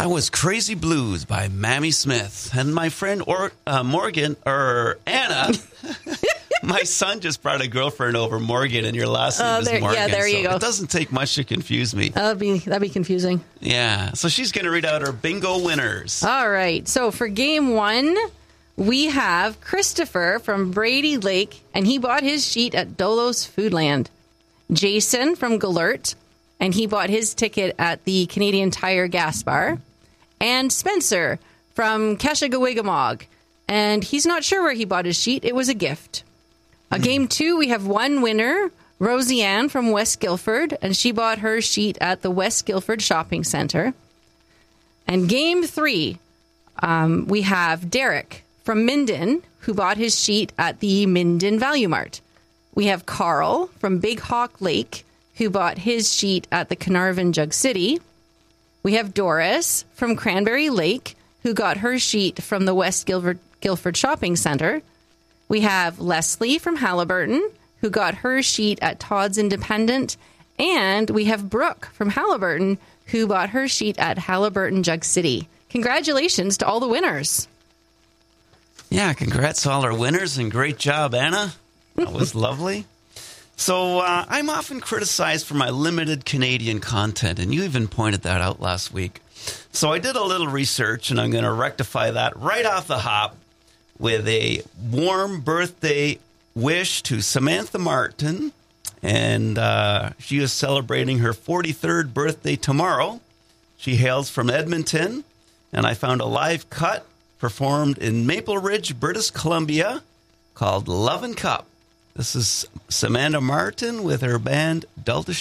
That was Crazy Blues by Mamie Smith. And my friend Morgan, or Anna, my son just brought a girlfriend over, Morgan, and your last name is Morgan. Yeah, there you go. It doesn't take much to confuse me. That'd be confusing. Yeah, so she's going to read out her bingo winners. All right, so for game 1, we have Christopher from Brady Lake, and he bought his sheet at Dolo's Foodland. Jason from Galert, and he bought his ticket at the Canadian Tire Gas Bar. And Spencer from Keshagawigamog, and he's not sure where he bought his sheet. It was a gift. Game 2, we have one winner, Roseanne from West Guildford, and she bought her sheet at the West Guildford Shopping Centre. And game 3, we have Derek from Minden, who bought his sheet at the Minden Value Mart. We have Carl from Big Hawk Lake, who bought his sheet at the Carnarvon Jug City. We have Doris from Cranberry Lake, who got her sheet from the West Guildford Shopping Centre. We have Leslie from Haliburton, who got her sheet at Todd's Independent. And we have Brooke from Haliburton, who bought her sheet at Haliburton Jug City. Congratulations to all the winners. Yeah, congrats to all our winners, and great job, Anna. That was lovely. So I'm often criticized for my limited Canadian content, and you even pointed that out last week. So I did a little research, and I'm going to rectify that right off the hop with a warm birthday wish to Samantha Martin. And she is celebrating her 43rd birthday tomorrow. She hails from Edmonton, and I found a live cut performed in Maple Ridge, British Columbia, called Love and Cup. This is Samantha Martin with her band Delta